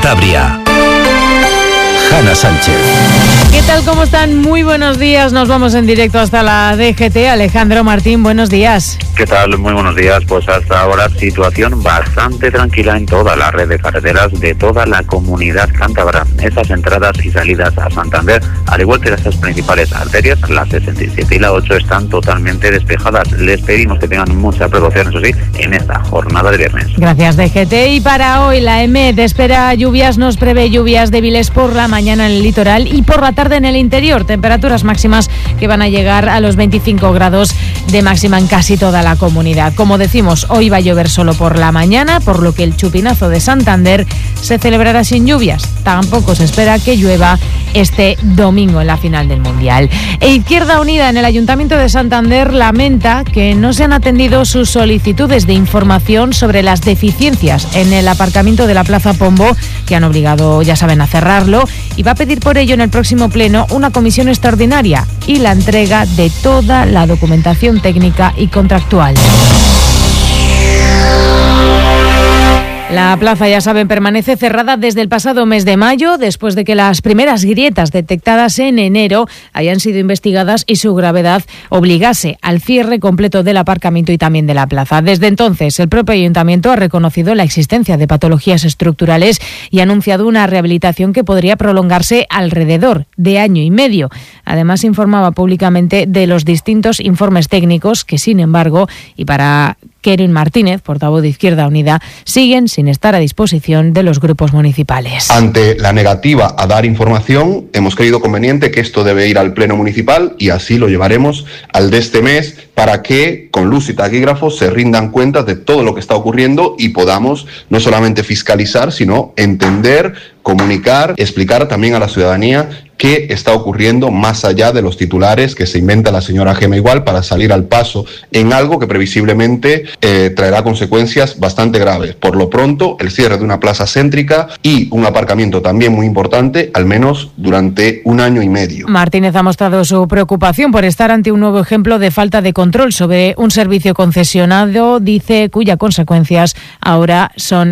Cantabria. Hanna Sánchez. ¿Qué tal? ¿Cómo están? Muy buenos días. Nos vamos en directo hasta la DGT. Alejandro Martín, buenos días. ¿Qué tal? Muy buenos días. Pues hasta ahora situación bastante tranquila en toda la red de carreteras de toda la comunidad cántabra. Esas entradas y salidas a Santander, al igual que esas principales arterias, la 67 y la 8, están totalmente despejadas. Les pedimos que tengan mucha precaución, eso sí, en esta jornada de viernes. Gracias, DGT. Y para hoy la EMET espera lluvias, nos prevé lluvias débiles por la mañana en el litoral y por la tarde en el interior. Temperaturas máximas que van a llegar a los 25 grados de máxima en casi toda la comunidad. Como decimos, hoy va a llover solo por la mañana, por lo que el chupinazo de Santander se celebrará sin lluvias. Tampoco se espera que llueva este domingo en la final del Mundial. Izquierda Unida en el Ayuntamiento de Santander lamenta que no se han atendido sus solicitudes de información sobre las deficiencias en el aparcamiento de la Plaza Pombo, que han obligado, ya saben, a cerrarlo, y va a pedir por ello en el próximo pleno una comisión extraordinaria y la entrega de toda la documentación técnica y contractual. La plaza, ya saben, permanece cerrada desde el pasado mes de mayo, después de que las primeras grietas detectadas en enero hayan sido investigadas y su gravedad obligase al cierre completo del aparcamiento y también de la plaza. Desde entonces, el propio ayuntamiento ha reconocido la existencia de patologías estructurales y ha anunciado una rehabilitación que podría prolongarse alrededor de año y medio. Además, informaba públicamente de los distintos informes técnicos que, sin embargo, y para Keren Martínez, portavoz de Izquierda Unida, siguen sin estar a disposición de los grupos municipales. Ante la negativa a dar información, hemos creído conveniente que esto debe ir al Pleno Municipal y así lo llevaremos al de este mes para que con luz y taquígrafos se rindan cuentas de todo lo que está ocurriendo y podamos no solamente fiscalizar, sino entender, comunicar, explicar también a la ciudadanía qué está ocurriendo más allá de los titulares que se inventa la señora Gema Igual para salir al paso en algo que previsiblemente traerá consecuencias bastante graves. Por lo pronto, el cierre de una plaza céntrica y un aparcamiento también muy importante, al menos durante un año y medio. Martínez ha mostrado su preocupación por estar ante un nuevo ejemplo de falta de control sobre un servicio concesionado, dice, cuyas consecuencias ahora son